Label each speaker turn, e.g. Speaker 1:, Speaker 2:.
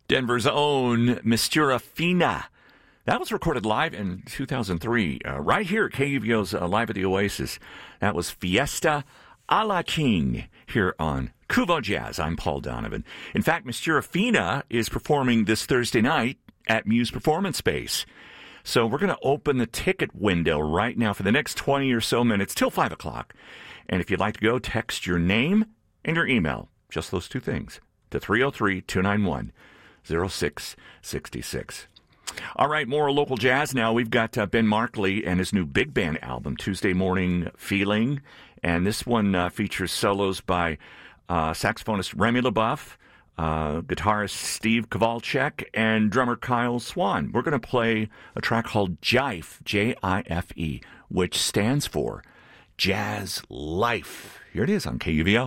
Speaker 1: Denver's own Mistura Fina. That was recorded live in 2003, right here at KUVO's Live at the Oasis. That was Fiesta a la King here on KUVO Jazz. I'm Paul Donovan. In fact, Mistura Fina is performing this Thursday night at Muse Performance Space. So we're going to open the ticket window right now for the next 20 or so minutes till 5 o'clock. And if you'd like to go, text your name and your email, just those two things, to 303-291-0666. All right, more local jazz now. We've got Ben Markley and his new big band album, Tuesday Morning Feeling. And this one features solos by saxophonist Remy LaBeouf, guitarist Steve Kowalczyk, and drummer Kyle Swan. We're going to play a track called Jife, J-I-F-E, which stands for Jazz Life. Here it is on KUVO.